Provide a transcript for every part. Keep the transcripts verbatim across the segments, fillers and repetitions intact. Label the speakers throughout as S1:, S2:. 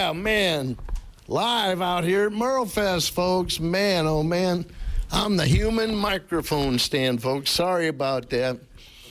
S1: Yeah, man. Live out here at Merlefest, folks. Man, oh, man. I'm the human microphone stand, folks. Sorry about that.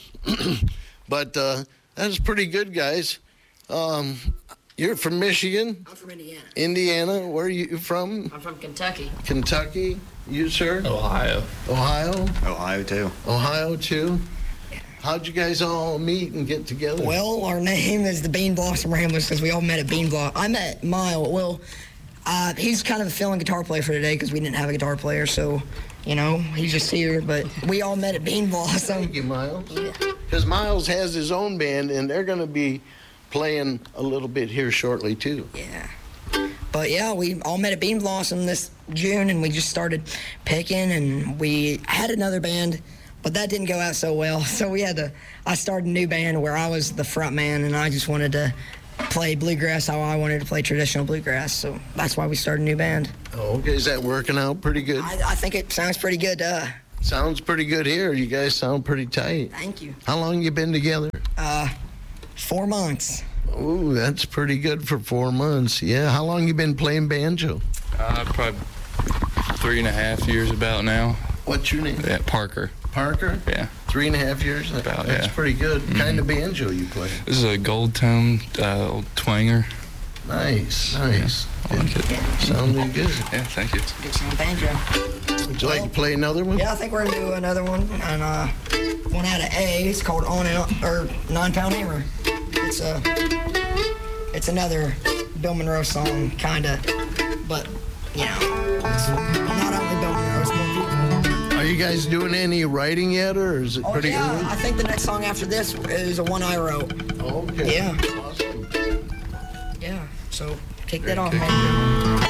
S1: But uh, that's pretty good, guys. Um, you're from Michigan?
S2: I'm from Indiana.
S1: Indiana. Where are you from?
S2: I'm from Kentucky.
S1: Kentucky. You, sir?
S3: Ohio.
S1: Ohio?
S4: Ohio, too.
S1: Ohio, too? How'd you guys all meet and get together?
S2: Well, our name is the Bean Blossom Ramblers because we all met at Bean Blossom. I met Mile. Well, uh, he's kind of a fill-in guitar player for today because we didn't have a guitar player, so, you know, he's just here. But we all met at Bean Blossom.
S1: Thank you, Miles.
S2: Yeah.
S1: Because Miles has his own band, and they're going to be playing a little bit here shortly, too.
S2: Yeah. But, yeah, we all met at Bean Blossom this June, and we just started picking, and we had another band, but that didn't go out so well. So we had to, I started a new band where I was the front man, and I just wanted to play bluegrass how I wanted to play traditional bluegrass. So that's why we started a new band.
S1: Oh, okay. Is that working out pretty good?
S2: I, I think it sounds pretty good. Uh,
S1: Sounds pretty good here. You guys sound pretty tight.
S2: thank you.
S1: How long you been together?
S2: Uh, four months.
S1: Ooh, that's pretty good for four months. Yeah. How long you been playing banjo?
S3: Uh, probably three and a half years about now.
S1: What's your name?
S3: Yeah, Parker.
S1: Parker?
S3: Yeah.
S1: Three and a half years?
S3: About,
S1: That's
S3: yeah.
S1: pretty good.
S3: Mm-hmm.
S1: Kind of banjo you play?
S3: This is a gold tone uh, old twanger.
S1: Nice, nice.
S3: I like it.
S1: Sounding good.
S3: Yeah, thank you.
S2: Good sound banjo.
S1: Would you like to play another one?
S2: Yeah, I think we're gonna do another one, and uh, one out of A. It's called On and On, or Nine Pound Hammer. It's a, it's another Bill Monroe song, kinda, but you know, it's not only Bill Monroe, it's more people.
S1: Are you guys doing any writing yet, or is it
S2: Oh
S1: pretty
S2: yeah,
S1: early?
S2: I think the next song after this is a one I wrote.
S1: Okay.
S2: Yeah.
S1: Awesome.
S2: Yeah, so kick
S3: Very
S2: that off,
S3: good.
S2: man.